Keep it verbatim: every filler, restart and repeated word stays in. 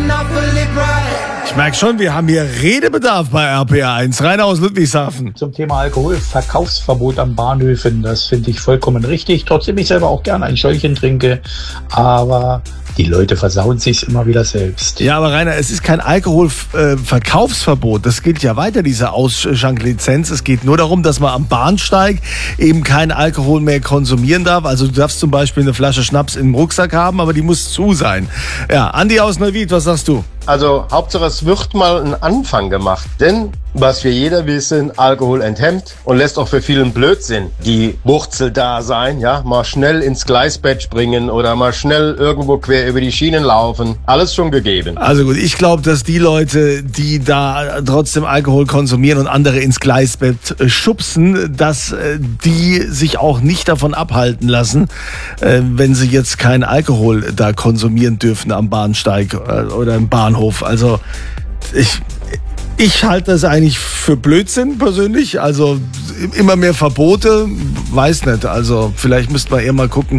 Ich merke schon, wir haben hier Redebedarf bei R P R eins. Rainer aus Ludwigshafen. Zum Thema Alkoholverkaufsverbot an Bahnhöfen, das finde ich vollkommen richtig. Trotzdem ich selber auch gerne ein Schäulchen trinke, aber die Leute versauen sich's immer wieder selbst. Ja, aber Rainer, es ist kein Alkoholverkaufsverbot. Das gilt ja weiter, diese Ausschanklizenz. Es geht nur darum, dass man am Bahnsteig eben keinen Alkohol mehr konsumieren darf. Also du darfst zum Beispiel eine Flasche Schnaps im Rucksack haben, aber die muss zu sein. Ja, Andi aus Neuwied, was sagst du? Also Hauptsache es wird mal ein Anfang gemacht, denn was wir jeder wissen, Alkohol enthemmt und lässt auch für vielen Blödsinn die Wurzel da sein, ja, mal schnell ins Gleisbett springen oder mal schnell irgendwo quer über die Schienen laufen, alles schon gegeben. Also gut, ich glaube, dass die Leute, die da trotzdem Alkohol konsumieren und andere ins Gleisbett schubsen, dass die sich auch nicht davon abhalten lassen, wenn sie jetzt keinen Alkohol da konsumieren dürfen am Bahnsteig oder im Bahnhof. Also ich, ich halte das eigentlich für Blödsinn persönlich. Also immer mehr Verbote, weiß nicht. Also vielleicht müsste man eher mal gucken,